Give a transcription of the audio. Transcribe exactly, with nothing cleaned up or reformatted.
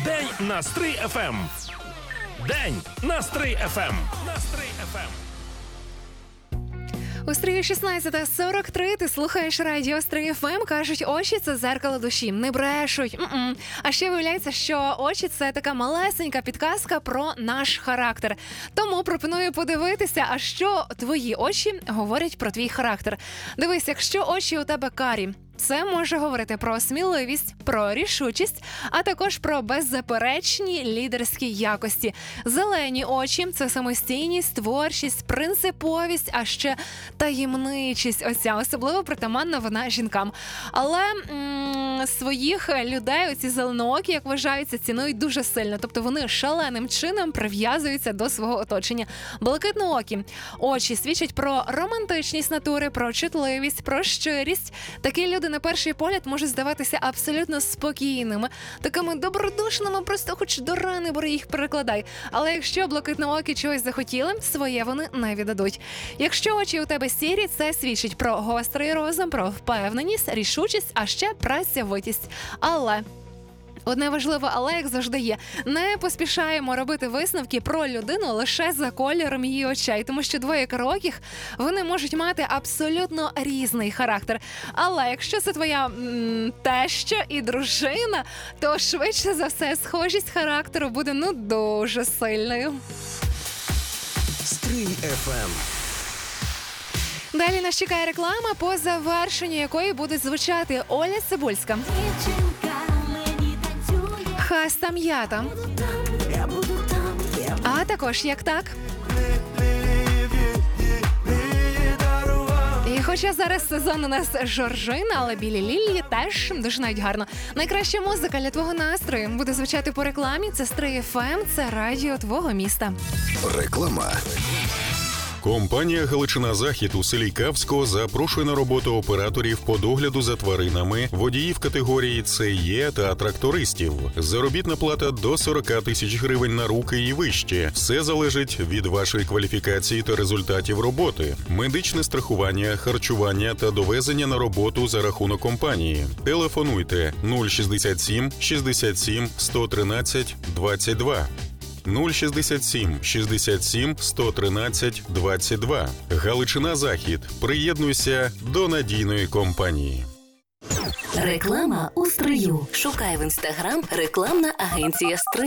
День на Стрий еф ем. День на Стрий еф ем. На Стрий еф ем. У Стрию шістнадцята сорок три, ти слухаєш радіо Стрий еф ем, кажуть, очі – це дзеркало душі, не брешуть. М-м. А ще виявляється, що очі – це така малесенька підказка про наш характер. Тому пропоную подивитися, а що твої очі говорять про твій характер. Дивись, якщо очі у тебе карі, це може говорити про сміливість, про рішучість, а також про беззаперечні лідерські якості. Зелені очі – це самостійність, творчість, принциповість, а ще таємничість. Оця особливо притаманна вона жінкам. Але м- своїх людей, оці зеленоокі, як вважаються, цінують дуже сильно. Тобто вони шаленим чином прив'язуються до свого оточення. Блакитноокі очі свідчать про романтичність натури, про чутливість, про щирість. Такі люди на перший погляд можуть здаватися абсолютно спокійними, такими добродушними, просто хоч до рани бери їх перекладай. Але якщо блакитноокі чогось захотіли, своє вони не віддадуть. Якщо очі у тебе сірі, це свідчить про гострий розум, про впевненість, рішучість, а ще працьовитість. Але одне важливе але, як завжди є. Не поспішаємо робити висновки про людину лише за кольором її очей, тому що двоє караокіх, вони можуть мати абсолютно різний характер. Але якщо це твоя м- теща і дружина, то швидше за все схожість характеру буде ну дуже сильною. Стрий еф ем. Далі нас чекає реклама, по завершенню якої буде звучати Оля Цибульська. Хаста м'ята. А також як так. І хоча зараз сезон у нас жоржина, але білі лілії теж дуже навіть гарно. Найкраща музика для твого настрою буде звучати по рекламі. Це Стрий еф ем, це радіо твого міста. Реклама. Компанія «Галичина Захід» у селі Кавського запрошує на роботу операторів по догляду за тваринами, водіїв категорії Це Є та трактористів. Заробітна плата до сорок тисяч гривень на руки і вище. Все залежить від вашої кваліфікації та результатів роботи. Медичне страхування, харчування та довезення на роботу за рахунок компанії. Телефонуйте нуль шістдесят сім шістдесят сім сто тринадцять двадцять два. нуль шістдесят сім шістдесят сім сто тринадцять двадцять два. Галичина Захід. Приєднуйся до надійної компанії. Реклама у Стрию. Шукай в інстаграм рекламна агенція Стрий.